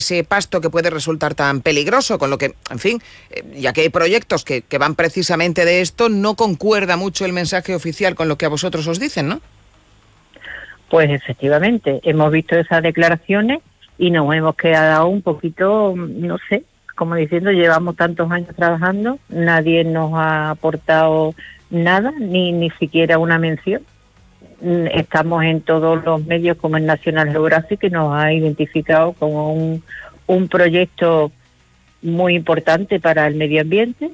ese pasto que puede resultar tan peligroso, con lo que, en fin, ya que hay proyectos que van precisamente de esto, no concuerda mucho el mensaje oficial con lo que a vosotros os dicen, ¿no? Pues efectivamente, hemos visto esas declaraciones y nos hemos quedado un poquito, no sé, como diciendo, llevamos tantos años trabajando, nadie nos ha aportado nada, ni siquiera una mención. Estamos en todos los medios como en National Geographic, que nos ha identificado como un proyecto muy importante para el medio ambiente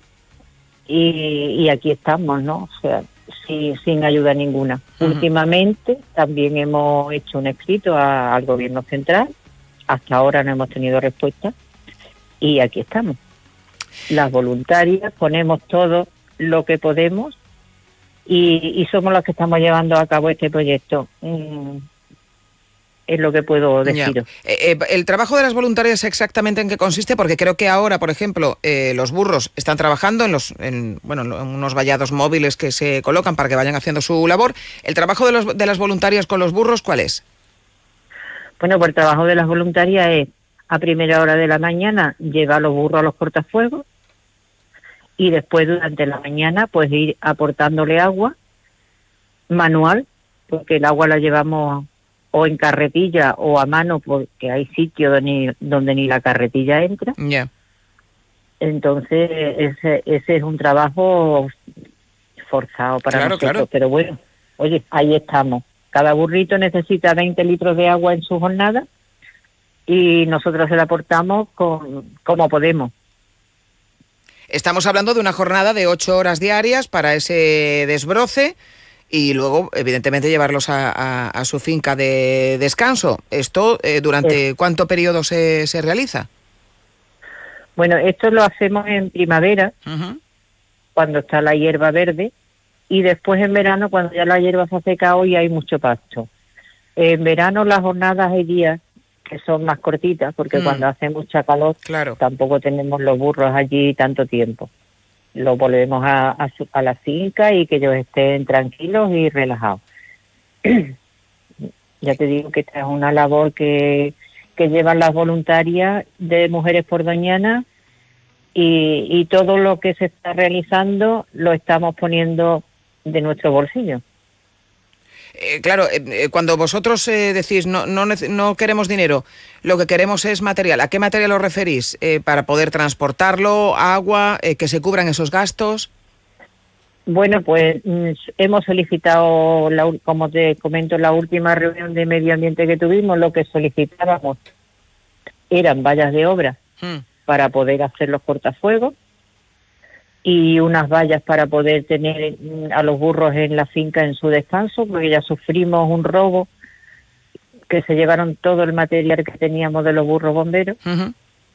y aquí estamos, ¿no? O sea, sin ayuda ninguna. Uh-huh. Últimamente también hemos hecho un escrito al gobierno central, hasta ahora no hemos tenido respuesta y aquí estamos. Las voluntarias ponemos todo lo que podemos y somos los que estamos llevando a cabo este proyecto. Es lo que puedo deciros. El trabajo de las voluntarias, ¿exactamente en qué consiste? Porque creo que ahora, por ejemplo, los burros están trabajando en unos vallados móviles que se colocan para que vayan haciendo su labor. ¿El trabajo de las voluntarias con los burros cuál es? Bueno, pues el trabajo de las voluntarias es a primera hora de la mañana llevar los burros a los cortafuegos y después durante la mañana pues ir aportándole agua manual, porque el agua la llevamos o en carretilla o a mano, porque hay sitios donde ni la carretilla entra. Yeah. Entonces ese es un trabajo forzado para nosotros, claro. Pero bueno, oye, ahí estamos. Cada burrito necesita 20 litros de agua en su jornada y nosotros se la aportamos como podemos. Estamos hablando de una jornada de 8 horas diarias para ese desbroce y luego, evidentemente, llevarlos a su finca de descanso. ¿Esto durante cuánto periodo se realiza? Bueno, esto lo hacemos en primavera, uh-huh, cuando está la hierba verde, y después en verano, cuando ya la hierba se ha secado y hay mucho pasto. En verano las jornadas hay días que son más cortitas, porque cuando hace mucha calor, claro, tampoco tenemos los burros allí tanto tiempo. Los volvemos a la finca y que ellos estén tranquilos y relajados. Ya te digo que esta es una labor que llevan las voluntarias de Mujeres por Doñana y todo lo que se está realizando lo estamos poniendo de nuestro bolsillo. Claro, cuando vosotros decís no queremos dinero, lo que queremos es material. ¿A qué material os referís? Para poder transportarlo, agua, que se cubran esos gastos. Bueno, pues hemos solicitado, como te comento, en la última reunión de medio ambiente que tuvimos, lo que solicitábamos eran vallas de obra para poder hacer los cortafuegos y unas vallas para poder tener a los burros en la finca en su descanso, porque ya sufrimos un robo que se llevaron todo el material que teníamos de los burros bomberos. Uh-huh.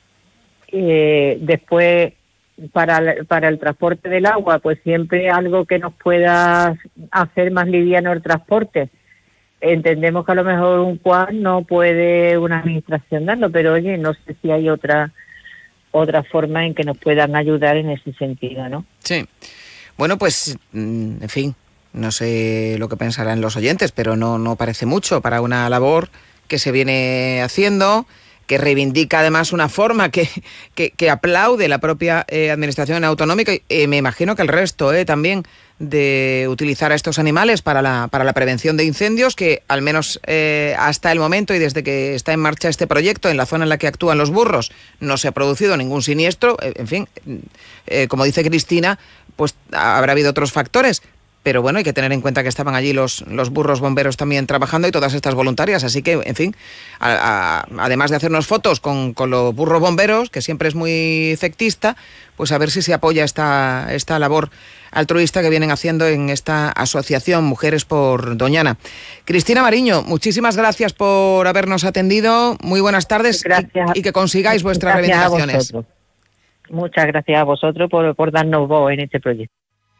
Después, para el transporte del agua, pues siempre algo que nos pueda hacer más liviano el transporte. Entendemos que a lo mejor un quad no puede una administración darlo, pero oye, no sé si hay otra forma en que nos puedan ayudar en ese sentido, ¿no? Sí. Bueno, pues, en fin, no sé lo que pensarán los oyentes, pero no parece mucho para una labor que se viene haciendo, que reivindica además una forma que aplaude la propia administración autonómica y me imagino que el resto también, de utilizar a estos animales para la prevención de incendios, que al menos hasta el momento y desde que está en marcha este proyecto en la zona en la que actúan los burros no se ha producido ningún siniestro. En fin, como dice Cristina, pues habrá habido otros factores, pero bueno, hay que tener en cuenta que estaban allí los burros bomberos también trabajando y todas estas voluntarias, así que, en fin, además de hacernos fotos con los burros bomberos, que siempre es muy efectista, pues a ver si se apoya esta labor altruista que vienen haciendo en esta asociación Mujeres por Doñana. Cristina Mariño, muchísimas gracias por habernos atendido, muy buenas tardes. Gracias. Y que consigáis vuestras reivindicaciones. Muchas gracias a vosotros por darnos voz en este proyecto.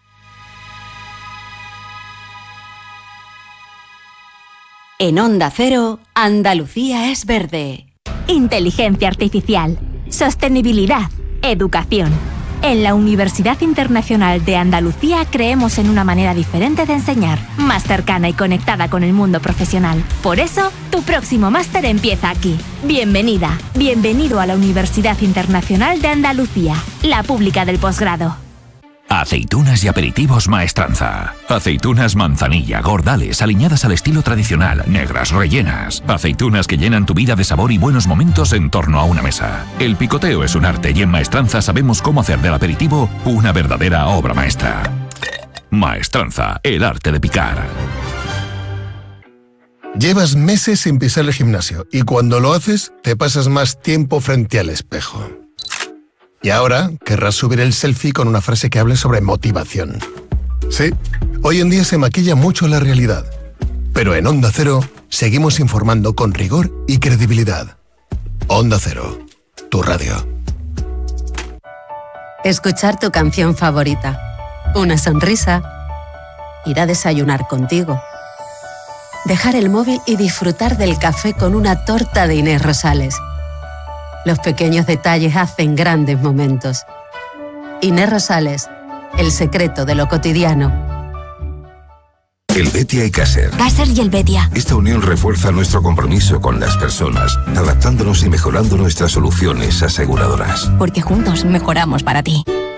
En Onda Cero, Andalucía es verde. Inteligencia artificial, sostenibilidad, educación. En la Universidad Internacional de Andalucía creemos en una manera diferente de enseñar, más cercana y conectada con el mundo profesional. Por eso, tu próximo máster empieza aquí. Bienvenida, bienvenido a la Universidad Internacional de Andalucía, la pública del posgrado. Aceitunas y aperitivos Maestranza. Aceitunas manzanilla, gordales, aliñadas al estilo tradicional, negras, rellenas. Aceitunas que llenan tu vida de sabor y buenos momentos en torno a una mesa. El picoteo es un arte y en Maestranza sabemos cómo hacer del aperitivo una verdadera obra maestra. Maestranza, el arte de picar. Llevas meses sin pisar el gimnasio y cuando lo haces te pasas más tiempo frente al espejo. Y ahora querrás subir el selfie con una frase que hable sobre motivación. Sí, hoy en día se maquilla mucho la realidad. Pero en Onda Cero seguimos informando con rigor y credibilidad. Onda Cero, tu radio. Escuchar tu canción favorita, una sonrisa, ir a desayunar contigo, dejar el móvil y disfrutar del café con una torta de Inés Rosales. Los pequeños detalles hacen grandes momentos. Inés Rosales, el secreto de lo cotidiano. Helvetia y Caser. Caser y Helvetia. Esta unión refuerza nuestro compromiso con las personas, adaptándonos y mejorando nuestras soluciones aseguradoras. Porque juntos mejoramos para ti.